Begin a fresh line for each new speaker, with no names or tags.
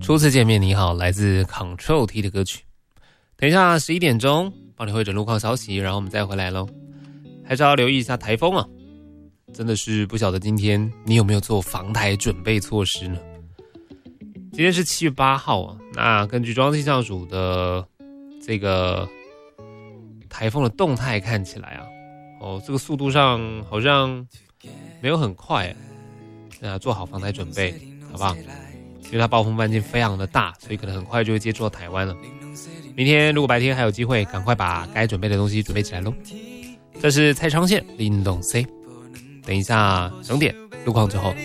初次见面你好，来自 Control T 的歌曲。等一下11点钟帮你会诊路况消息，然后我们再回来咯。还是要留意一下台风啊，真的是不晓得今天你有没有做防台准备措施呢？今天是7月8号啊，那根据中央气象署的这个台风的动态看起来啊，这个速度上好像没有很快，那做好防台准备，好不好？因为它暴风半径非常的大，所以可能很快就会接触到台湾了。明天如果白天还有机会，赶快把该准备的东西准备起来咯。这是蔡昌宪林东 C， 等一下2点路况之后